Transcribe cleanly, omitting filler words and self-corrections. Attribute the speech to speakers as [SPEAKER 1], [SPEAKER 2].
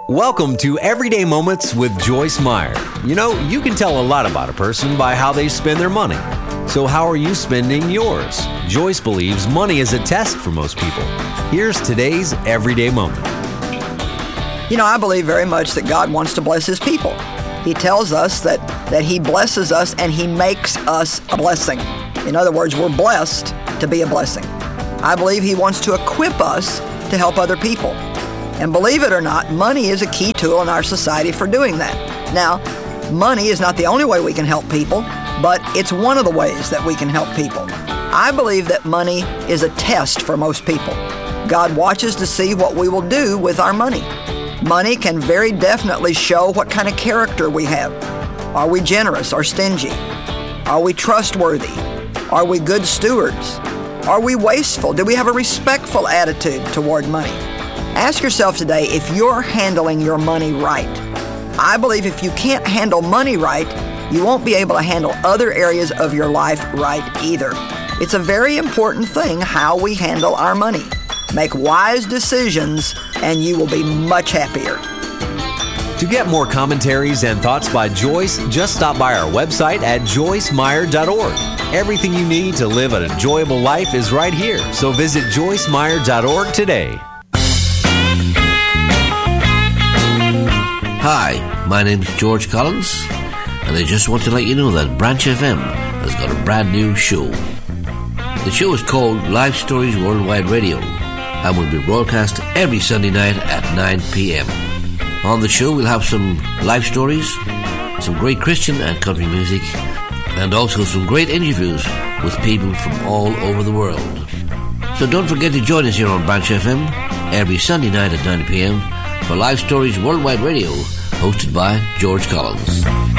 [SPEAKER 1] Welcome to Everyday Moments with Joyce Meyer. You know, you can tell a lot about a person by how they spend their money. So how are you spending yours? Joyce believes money is a test for most people. Here's today's Everyday Moment.
[SPEAKER 2] You know, I believe very much that God wants to bless His people. He tells us that He blesses us and He makes us a blessing. In other words, we're blessed to be a blessing. I believe He wants to equip us to help other people. And believe it or not, money is a key tool in our society for doing that. Now, money is not the only way we can help people, but it's one of the ways that we can help people. I believe that money is a test for most people. God watches to see what we will do with our money. Money can very definitely show what kind of character we have. Are we generous or stingy? Are we trustworthy? Are we good stewards? Are we wasteful? Do we have a respectful attitude toward money? Ask yourself today if you're handling your money right. I believe if you can't handle money right, you won't be able to handle other areas of your life right either. It's a very important thing how we handle our money. Make wise decisions and you will be much happier.
[SPEAKER 1] To get more commentaries and thoughts by Joyce, just stop by our website at joycemeyer.org. Everything you need to live an enjoyable life is right here, so visit joycemeyer.org today.
[SPEAKER 3] Hi, my name's George Collins, and I just want to let you know that Branch FM has got a brand new show. The show is called Life Stories Worldwide Radio and will be broadcast every Sunday night at 9 p.m. On the show, we'll have some life stories, some great Christian and country music, and also some great interviews with people from all over the world. So don't forget to join us here on Branch FM every Sunday night at 9 p.m. for Life Stories Worldwide Radio, hosted by George Collins.